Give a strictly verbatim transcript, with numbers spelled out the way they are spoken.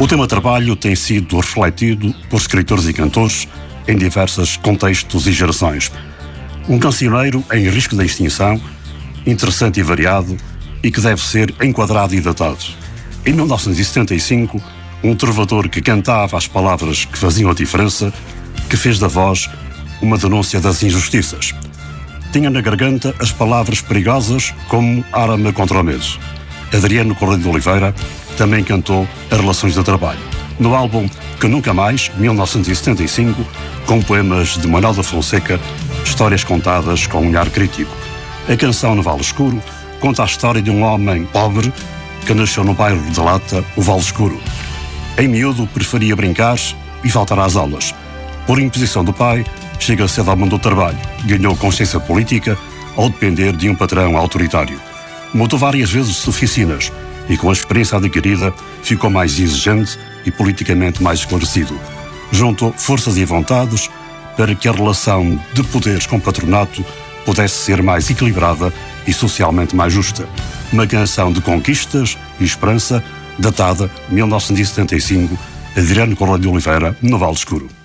O tema trabalho tem sido refletido por escritores e cantores em diversos contextos e gerações. Um cancioneiro em risco de extinção, interessante e variado, e que deve ser enquadrado e datado. Em mil novecentos e setenta e cinco, um trovador que cantava as palavras que faziam a diferença, que fez da voz uma denúncia das injustiças. Tinha na garganta as palavras perigosas como arma contra o medo. Adriano Correia de Oliveira também cantou as relações de trabalho. No álbum Que Nunca Mais, mil novecentos e setenta e cinco, com poemas de Manuel da Fonseca, histórias contadas com um olhar crítico. A canção No Vale Escuro conta a história de um homem pobre que nasceu no bairro de Lata, o Vale Escuro. Em miúdo, preferia brincar e faltar às aulas. Por imposição do pai, chega cedo ao mundo do trabalho. Ganhou consciência política ao depender de um patrão autoritário. Mudou várias vezes de oficinas e, com a experiência adquirida, ficou mais exigente e politicamente mais esclarecido. Juntou forças e vontades para que a relação de poderes com o patronato pudesse ser mais equilibrada e socialmente mais justa. Uma canção de conquistas e esperança, datada mil novecentos e setenta e cinco, Adriano Correia de Oliveira, no Vale Escuro.